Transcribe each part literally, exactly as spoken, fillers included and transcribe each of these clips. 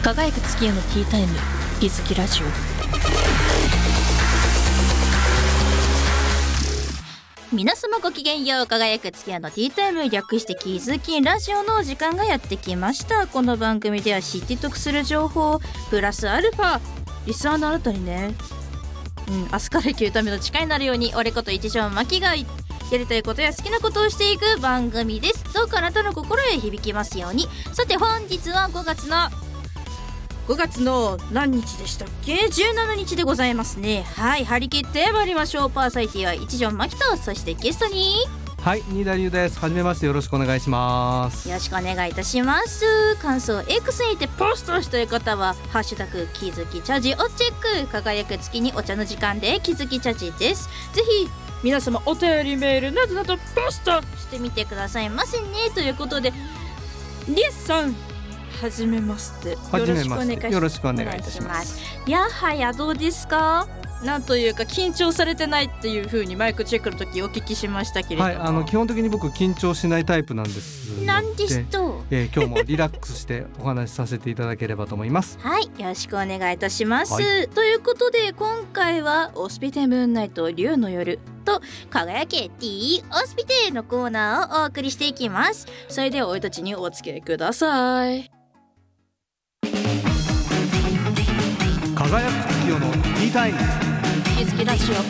輝く月夜のティータイム、気づきラジオ。皆様ごきげんよう。輝く月夜のティータイム、略して気づきラジオのお時間がやってきました。この番組では知って得する情報プラスアルファ、リスナーのあなたにね、うん、明日から生きるための力になるように、俺こと一条まきがやりたいことや好きなことをしていく番組です。どうかあなたの心へ響きますように。さて本日はごがつのごがつの何日でしたっけ、じゅうしちにちでございますね。はい、張り切ってまいりましょう。パーサイティは一条まきと、そしてゲストにはい、新田龍です。はじめまして、よろしくお願いします。 よろしくお願いいたします。感想 X にてポストしたい方はハッシュタグ気づきチャジをチェック。輝く月にお茶の時間で気づきチャジです。ぜひ皆様お便りメールなどなどポストしてみてくださいませね。ということでリエさん、はじめまして。よろしくお願いします。 よろしくお願いいたします。 やはやどうですか。なんというか緊張されてないっていう風にマイクチェックの時お聞きしましたけれども、 はい、あの基本的に僕緊張しないタイプなんですので、 なんですと、 えー、今日もリラックスしてお話しさせていただければと思います。 はい、よろしくお願いいたします、 はい、 ということで今回はオスピテムーンナイト竜の夜と輝け T オスピテのコーナーをお送りしていきます。それではおいたちにお付き合いください。 輝く月夜のティータイム、 気づきラジオ。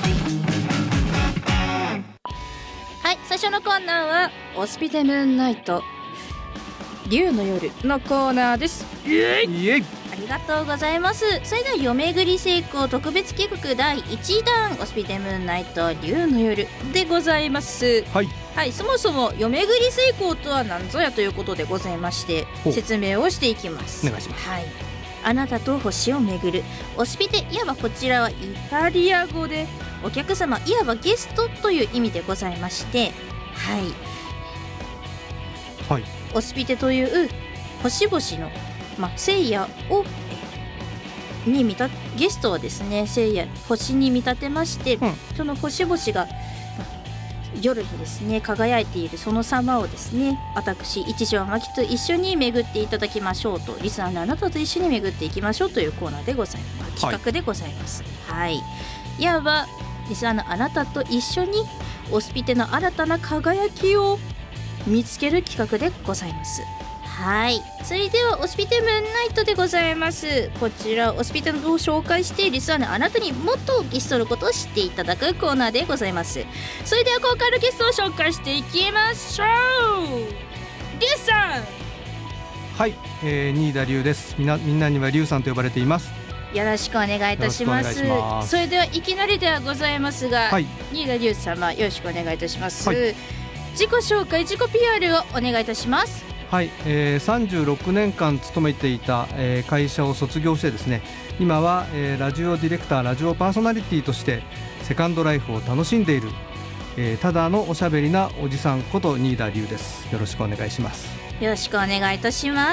はい、最初のコーナーはオスピテムーンナイト竜の夜のコーナーです。イエイイエイ、ありがとうございます。それでは夜巡り成功特別企画だいいちだん、オスピテムーンナイト竜の夜でございます。 はい、 はい、そもそも夜巡り成功とは何ぞやということでございまして、説明をしていきます。 お願いします。 はい、あなたと星を巡るオスピテ、いわばこちらはイタリア語でお客様、いわばゲストという意味でございまして、はい、 はい、 オスピテという星々の、まあ、聖夜をに見たゲストはですね、聖夜星に見立てまして、うん、その星々が夜にですね輝いているその様をですね、私一条まきと一緒に巡っていただきましょうと、リスナーのあなたと一緒に巡っていきましょうというコーナーでございます、企画でございます。はい、はい、いわばリスナーのあなたと一緒にオスピテの新たな輝きを見つける企画でございます。はい、それではオスピテムーンナイトでございます。こちらオスピテのを紹介してリスナーのあなたにもっとゲストのことを知っていただくコーナーでございます。それでは今回のゲストを紹介していきましょう。リュウさん。 はい、えー、新田龍です。みんな、みんなには龍さんと呼ばれています。 よろしくお願いいたします。それではいきなりではございますが、はい、新田龍様よろしくお願いいたします、はい、自己紹介、自己 ピーアール をお願いいたします。 はい、えー、さんじゅうろくねんかん勤めていた、えー、会社を卒業してですね、今は、えー、ラジオディレクター、ラジオパーソナリティとしてセカンドライフを楽しんでいる、えー、ただのおしゃべりなおじさんこと新田龍です。よろしくお願いします。 よろしくお願いいたします。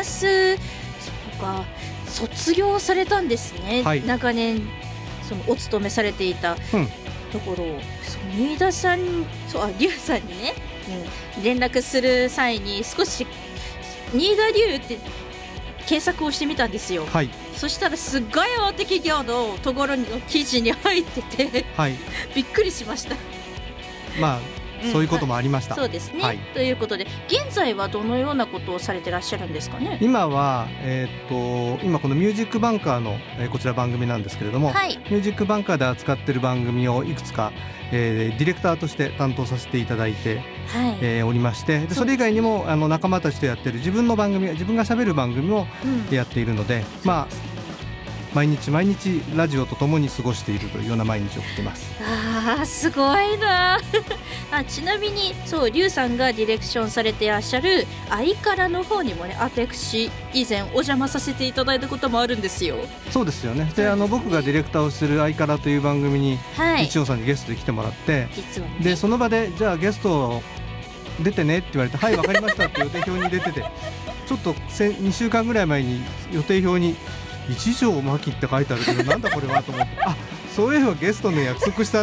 そうか、卒業されたんですね、はい、長年そのお勤めされていたところを、うん、新田さん、そう、あ、龍さんにね、うん、連絡する際に少し新田龍って検索をしてみたんですよ、はい、そしたらすっごい大手企業のところの記事に入ってて、はい、びっくりしました。 まあ、うん、そういうこともありました、 はい、そうですね、はい、ということで現在はどのようなことをされてらっしゃるんですかね。 今は、えー、っと今このミュージックバンカーの、えー、こちら番組なんですけれども、はい、ミュージックバンカーで扱っている番組をいくつか、えー、ディレクターとして担当させていただいて、はい、えー、おりまして、でそれ以外にもあの仲間たちとやってる自分の番組、自分が喋る番組をやっているので、うん、まあ毎日毎日ラジオとともに過ごしているというような毎日を送ってます。 あー、すごいなあ。ちなみにそう、龍さんがディレクションされていらっしゃるアイカラの方にもね、私以前お邪魔させていただいたこともあるんですよ。 そうですよね。で、あの僕がディレクターをするアイカラという番組に、はい、一応さんにゲストで来てもらって、実はね、でその場でじゃあゲスト出てねって言われて、はいわかりましたって予定表に出ててちょっとにしゅうかんぐらい前に予定表に一条まきって書いてあるけどなんだこれはと思って、あ、そういえばゲストの約束した